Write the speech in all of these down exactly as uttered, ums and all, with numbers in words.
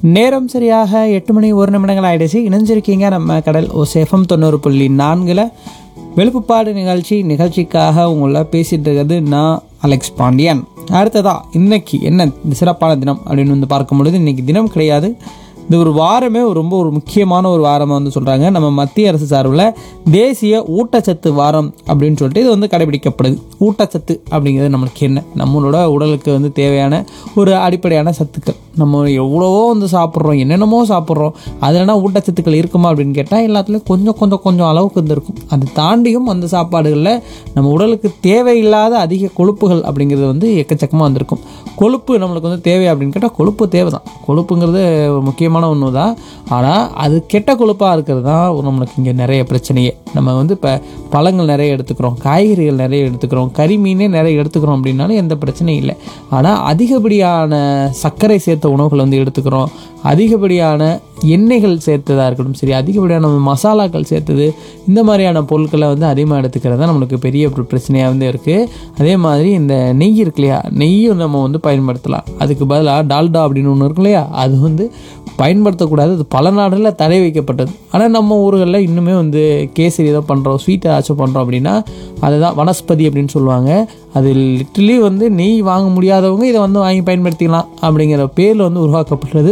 நேரம் சரியாக எட்டு மணி ஒரு நிமிடங்கள் ஆயிடுச்சு. இணைஞ்சிருக்கீங்க நம்ம கடல் ஓசேஃபம் தொண்ணூறு புள்ளி நான்கில் வெளுப்புப்பாடு நிகழ்ச்சி. நிகழ்ச்சிக்காக உங்களை பேசிகிட்டு இருக்கிறது நான் அலெக்ஸ் பாண்டியன். அடுத்ததா இன்னைக்கு என்ன சிறப்பான தினம் அப்படின்னு வந்து பார்க்கும் பொழுது, இன்றைக்கி தினம் கிடையாது, இது ஒரு வாரமே ரொம்ப ஒரு முக்கியமான ஒரு வாரமாக வந்து சொல்கிறாங்க. நம்ம மத்திய அரசு சார்பில் தேசிய ஊட்டச்சத்து வாரம் அப்படின்னு சொல்லிட்டு இது வந்து கடைபிடிக்கப்படுது. ஊட்டச்சத்து அப்படிங்கிறது நம்மளுக்கு என்ன, நம்மளோட உடலுக்கு வந்து தேவையான ஒரு அடிப்படையான சத்துக்கள். நம்ம எவ்வளவோ வந்து சாப்பிட்றோம், என்னென்னமோ சாப்பிட்றோம், அதுலனா ஊட்டச்சத்துக்கள் இருக்குமா அப்படின்னு கேட்டால் எல்லாத்துலேயும் கொஞ்சம் கொஞ்சம் கொஞ்சம் அளவுக்கு வந்து இருக்கும். அது தாண்டியும் அந்த சாப்பாடுகளில் நம்ம உடலுக்கு தேவையில்லாத அதிக கொழுப்புகள் அப்படிங்கிறது வந்து எக்கச்சக்கமாக வந்திருக்கும். கொழுப்பு நம்மளுக்கு வந்து தேவை அப்படின்னு கேட்டால் கொழுப்பு தேவை தான். கொழுப்புங்கிறது ஒரு முக்கியமான ஒன்று தான். ஆனால் அது கெட்ட கொழுப்பாக இருக்கிறது தான் நம்மளுக்கு இங்கே நிறைய பிரச்சனையே. நம்ம வந்து இப்போ பழங்கள் நிறைய எடுத்துக்கிறோம், காய்கறிகள் நிறைய எடுத்துக்கிறோம், கறி மீனே நிறைய எடுத்துக்கிறோம் அப்படின்னாலும் எந்த பிரச்சனையும் இல்லை. ஆனால் அதிகப்படியான சர்க்கரை சேர்த்த உணவுகள் வந்து எடுத்துக்கிறோம், அதிகப்படியான எண்ணெய்கள் சேர்த்ததாக இருக்கட்டும் சரி, அதிகப்படியான மசாலாக்கள் சேர்த்தது, இந்த மாதிரியான பொருட்களை வந்து அதிகமாக எடுத்துக்கிறது தான் நம்மளுக்கு பெரிய ஒரு பிரச்சனையாக வந்து இருக்குது. அதே மாதிரி இந்த நெய் இருக்கு இல்லையா, நெய்யும் நம்ம வந்து பயன்படுத்தலாம். அதுக்கு பதிலாக டால்டா அப்படின்னு ஒன்று இருக்கு இல்லையா, அது வந்து பயன்படுத்தக்கூடாது. அது பல நாடுகளில் தடை வைக்கப்பட்டது. ஆனால் நம்ம ஊர்களில் இன்னுமே வந்து கேசரி தான் பண்ணுறோம், ஸ்வீட் ஏதாச்சும் பண்ணுறோம் அப்படின்னா அதுதான் வனஸ்பதி அப்படின்னு சொல்லுவாங்க. அது லிட்டரலி வந்து நெய் வாங்க முடியாதவங்க இதை வந்து வாங்கி பயன்படுத்திக்கலாம் அப்படிங்கிற பேரில் வந்து உருவாக்கப்பட்டது.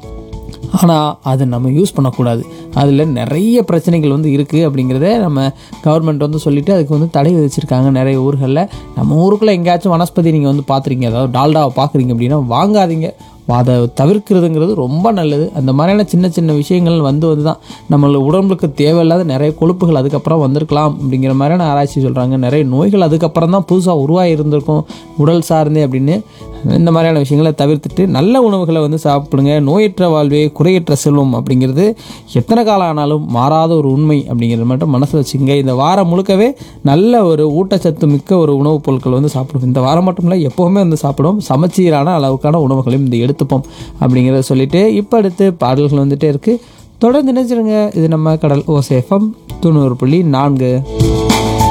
ஆனால் அதை நம்ம யூஸ் பண்ணக்கூடாது. அதில் நிறைய பிரச்சனைகள் வந்து இருக்குது அப்படிங்கிறத நம்ம கவர்மெண்ட் வந்து சொல்லிவிட்டு அதுக்கு வந்து தடை விதிச்சிருக்காங்க நிறைய ஊர்களில். நம்ம ஊருக்குள்ளே எங்கேயாச்சும் வனஸ்பதி நீங்கள் வந்து பார்த்துறீங்க, அதாவது டால்டாவை பார்க்குறீங்க அப்படின்னா வாங்காதீங்க. அதை தவிர்க்கிறதுங்கிறது ரொம்ப நல்லது. அந்த மாதிரியான சின்ன சின்ன விஷயங்கள் வந்து வந்து தான் நம்மளோட உடம்புக்கு தேவையில்லாத நிறைய கொழுப்புகள் அதுக்கப்புறம் வந்திருக்கலாம் அப்படிங்கிற மாதிரியான ஆராய்ச்சி சொல்கிறாங்க. நிறைய நோய்கள் அதுக்கப்புறம் தான் புதுசாக உருவாகி இருந்திருக்கும் உடல் சார்ந்தே அப்படின்னு. இந்த மாதிரியான விஷயங்களை தவிர்த்துட்டு நல்ல உணவுகளை வந்து சாப்பிடுங்க. நோயற்ற வாழ்வே குறையற்ற செல்வம் அப்படிங்கிறது எத்தனை காலம் ஆனாலும் மாறாத ஒரு உண்மை அப்படிங்கிறது மட்டும் மனசில் வச்சுங்க. இந்த வாரம் முழுக்கவே நல்ல ஒரு ஊட்டச்சத்து மிக்க ஒரு உணவுப் பொருட்கள் வந்து சாப்பிடுவோம். இந்த வாரம் மட்டும் இல்லை, எப்போவுமே வந்து சாப்பிடுவோம். சமச்சீரான அளவுக்கான உணவுகளையும் இந்த எடுத்துப்போம் அப்படிங்கிறத சொல்லிட்டு இப்போ அடுத்து பாடல்கள் வந்துட்டே இருக்குது. தொடர்ந்து நினைச்சிருங்க. இது நம்ம கடல் ஓசேஃபம் தொண்ணூறு புள்ளி நான்கு.